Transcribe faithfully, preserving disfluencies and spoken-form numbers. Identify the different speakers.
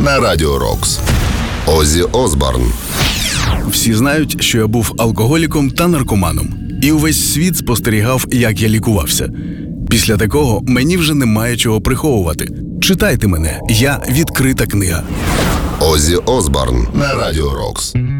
Speaker 1: на Радіо Рокс. Оззі Осборн.
Speaker 2: Всі знають, що я був алкоголіком та наркоманом. І увесь світ спостерігав, як я лікувався. Після такого мені вже немає чого приховувати. Читайте мене, я відкрита книга.
Speaker 1: Оззі Осборн на Радіо Рокс.